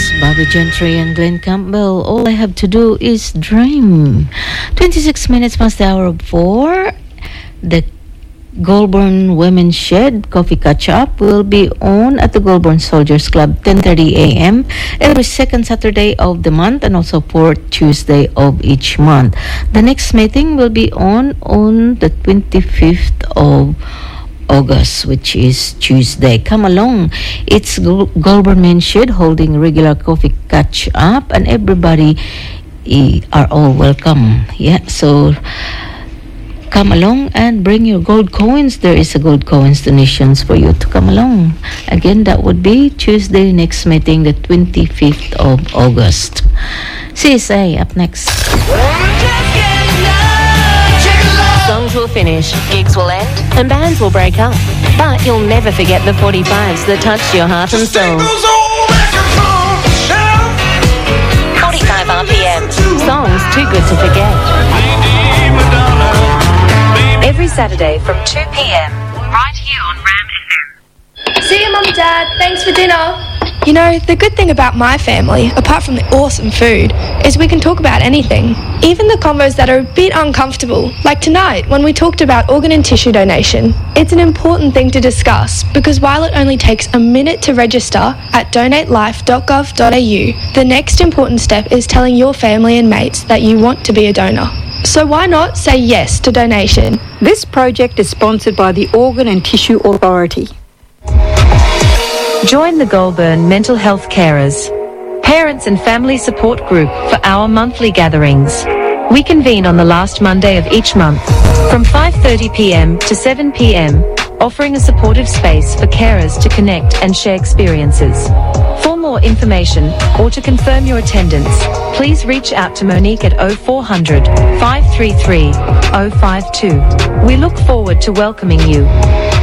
Bobby Gentry and Glenn Campbell. All I have to do is dream. 26 minutes past the hour of 4. The Goulburn Women's Shed Coffee Catch-Up will be on at the Goulburn Soldiers Club 10:30 a.m. every second Saturday of the month and also fourth Tuesday of each month. The next meeting will be on the 25th of August, which is Tuesday. Come along. It's Goulburn Men's Shed holding regular coffee catch-up and everybody are all welcome. Yeah, so come along and bring your gold coins. There is a gold coins donations for you to come along. Again, that would be Tuesday, next meeting, the 25th of August. CSA up next. Songs will finish, gigs will end, and bands will break up. But you'll never forget the 45s that touched your heart and soul. 45 RPM. Songs too good to forget. Every Saturday from 2 p.m. right here on Ram FM. See you, Mum and Dad. Thanks for dinner. You know, the good thing about my family, apart from the awesome food, is we can talk about anything. Even the combos that are a bit uncomfortable, like tonight when we talked about organ and tissue donation. It's an important thing to discuss because while it only takes a minute to register at donatelife.gov.au, the next important step is telling your family and mates that you want to be a donor. So why not say yes to donation? This project is sponsored by the Organ and Tissue Authority. Join the Goulburn Mental Health Carers, parents and family support group for our monthly gatherings. We convene on the last Monday of each month from 5:30 p.m. to 7 p.m, offering a supportive space for carers to connect and share experiences. For more information or to confirm your attendance, please reach out to Monique at 0400 533 052. We look forward to welcoming you.